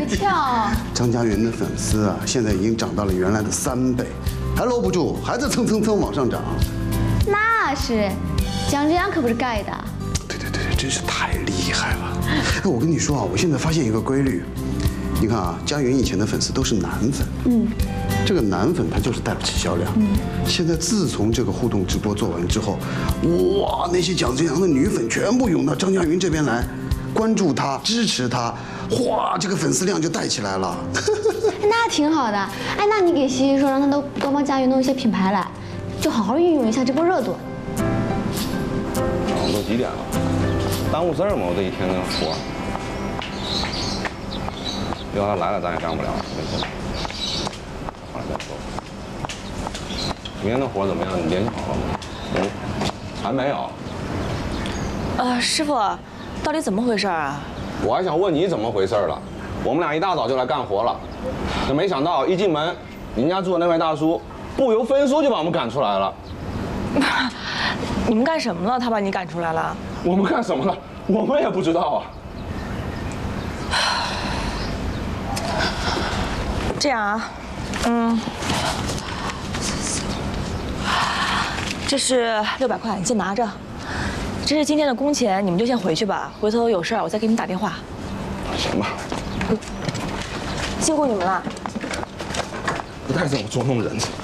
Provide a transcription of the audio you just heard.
跳。 张家源的粉丝啊，现在已经涨到了原来的3倍，还搂不住，还在蹭蹭蹭往上涨。 那是，姜子牙可不是盖的。 对，真是太厉害了。哎，我跟你说啊，我现在发现一个规律，你看啊，家源以前的粉丝都是男粉，这个男粉他就是带不起销量，现在自从这个互动直播做完之后，哇，那些蒋志阳的女粉全部涌到张家云这边来，关注他，支持他，哗，这个粉丝量就带起来了。 那挺好的。哎，那你给西西说，让他都多帮佳云弄一些品牌来，就好好运用一下这波热度。 都几点了？耽误事儿吗？我这一天的活，要他来了咱也干不了，没事。后来再说。明天的活怎么样？你联系好了吗？还没有。 师傅，到底怎么回事啊？ 我还想问你怎么回事了。我们俩一大早就来干活了，可没想到一进门，您家住的那位大叔不由分说就把我们赶出来了。 你们干什么了？他把你赶出来了？ 我们干什么了？我们也不知道啊。 这样啊，这是600块，你先拿着。这是今天的工钱，你们就先回去吧。回头有事儿我再给你们打电话。 行吧。 辛苦你们了。 不带这么捉弄人的。